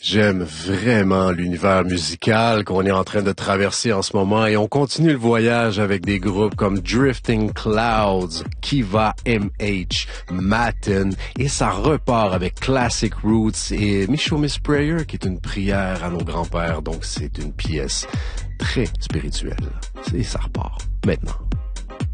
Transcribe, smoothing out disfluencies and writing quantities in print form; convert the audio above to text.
J'aime vraiment l'univers musical qu'on est en train de traverser en ce moment et on continue le voyage avec des groupes comme Drifting Clouds, Kiva MH, Matten et ça repart avec Classic Roots et Michaud Miss Prayer qui est une prière à nos grands-pères, donc c'est une pièce très spirituelle. Et ça repart maintenant.